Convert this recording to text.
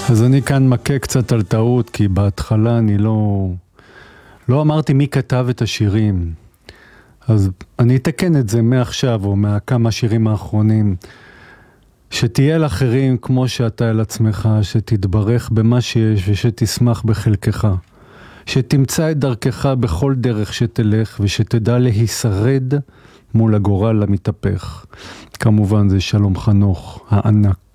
אז אני כאן מכה קצת על טעות, כי בהתחלה אני לא אמרתי מי כתב את השירים. אז אני אתקן את זה מעכשיו או מהכמה שירים האחרונים. שתהיה לאחרים כמו שאתה אל עצמך, שתתברך במה שיש ושתשמח בחלקך. שתמצא את דרכך בכל דרך שתלך ושתדע להישרד מול הגורל המתהפך. כמובן זה שלום חנוך הענק.